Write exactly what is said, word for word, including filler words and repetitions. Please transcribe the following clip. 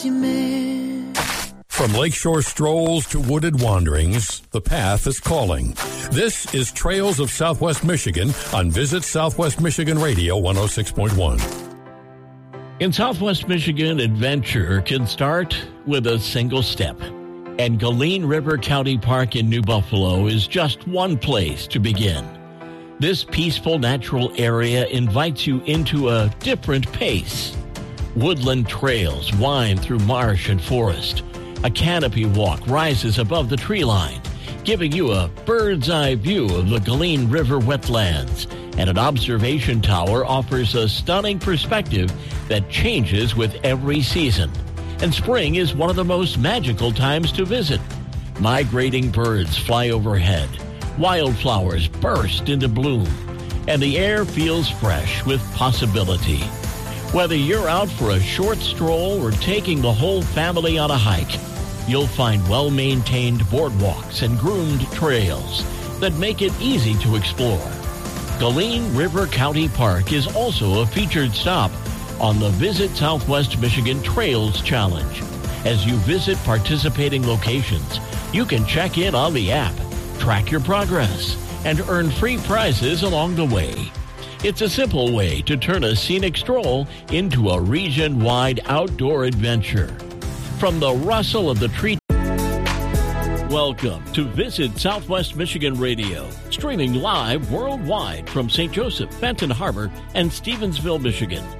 From lakeshore strolls to wooded wanderings, the path is calling. This is Trails of Southwest Michigan on Visit Southwest Michigan Radio one oh six point one. In Southwest Michigan, adventure can start with a single step. And Galeen River County Park in New Buffalo is just one place to begin. This peaceful natural area invites you into a different pace. Woodland trails wind through marsh and forest. A canopy walk rises above the tree line, giving you a bird's-eye view of the Galeen River wetlands. And an observation tower offers a stunning perspective that changes with every season. And spring is one of the most magical times to visit. Migrating birds fly overhead. Wildflowers burst into bloom. And the air feels fresh with possibility. Whether you're out for a short stroll or taking the whole family on a hike, you'll find well-maintained boardwalks and groomed trails that make it easy to explore. Galeen River County Park is also a featured stop on the Visit Southwest Michigan Trails Challenge. As you visit participating locations, you can check in on the app, track your progress, and earn free prizes along the way. It's a simple way to turn a scenic stroll into a region-wide outdoor adventure. From the rustle of the tree... Welcome to Visit Southwest Michigan Radio, streaming live worldwide from Saint Joseph, Benton Harbor, and Stevensville, Michigan.